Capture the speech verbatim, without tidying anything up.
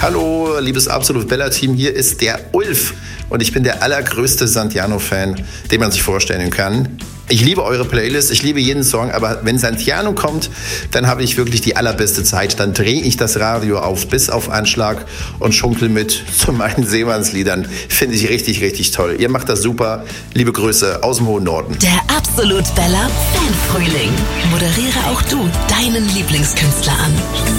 Hallo, liebes Absolut Bella-Team, hier ist der Ulf und ich bin der allergrößte Santano-Fan, den man sich vorstellen kann. Ich liebe eure Playlist, ich liebe jeden Song, aber wenn Santano kommt, dann habe ich wirklich die allerbeste Zeit. Dann drehe ich das Radio auf bis auf Anschlag und schunkel mit zu meinen Seemannsliedern. Finde ich richtig, richtig toll. Ihr macht das super. Liebe Grüße aus dem hohen Norden. Der Absolut Bella Fanfrühling. Moderiere auch du deinen Lieblingskünstler an.